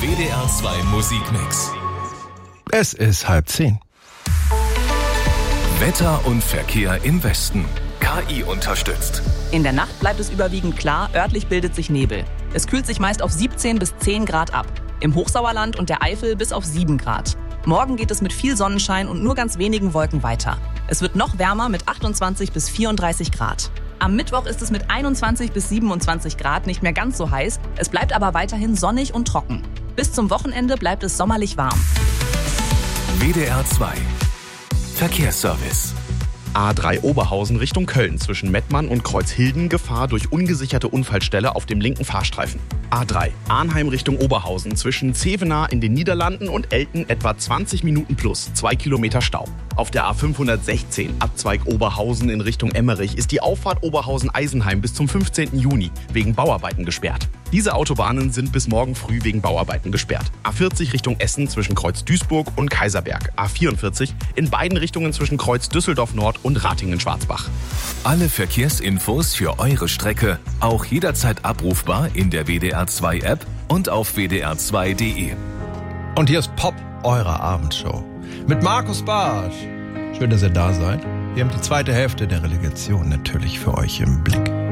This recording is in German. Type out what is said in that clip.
WDR 2 Musikmix. Es ist 9:30. Wetter und Verkehr im Westen. KI unterstützt. In der Nacht bleibt es überwiegend klar, örtlich bildet sich Nebel. Es kühlt sich meist auf 17 bis 10 Grad ab. Im Hochsauerland und der Eifel bis auf 7 Grad. Morgen geht es mit viel Sonnenschein und nur ganz wenigen Wolken weiter. Es wird noch wärmer mit 28 bis 34 Grad. Am Mittwoch ist es mit 21 bis 27 Grad nicht mehr ganz so heiß. Es bleibt aber weiterhin sonnig und trocken. Bis zum Wochenende bleibt es sommerlich warm. WDR 2 Verkehrsservice. A3 Oberhausen Richtung Köln zwischen Mettmann und Kreuzhilden Gefahr durch ungesicherte Unfallstelle auf dem linken Fahrstreifen. A3 Arnheim Richtung Oberhausen zwischen Zevenaar in den Niederlanden und Elten etwa 20 Minuten plus 2 Kilometer Stau. Auf der A516 Abzweig Oberhausen in Richtung Emmerich ist die Auffahrt Oberhausen-Eisenheim bis zum 15. Juni wegen Bauarbeiten gesperrt. Diese Autobahnen sind bis morgen früh wegen Bauarbeiten gesperrt. A40 Richtung Essen zwischen Kreuz Duisburg und Kaiserberg. A44 in beiden Richtungen zwischen Kreuz Düsseldorf Nord und Ratingen-Schwarzbach. Alle Verkehrsinfos für eure Strecke auch jederzeit abrufbar in der WDR 2 App und auf wdr2.de. Und hier ist Pop, eure Abendshow. Mit Markus Bartsch. Schön, dass ihr da seid. Wir haben die zweite Hälfte der Relegation natürlich für euch im Blick.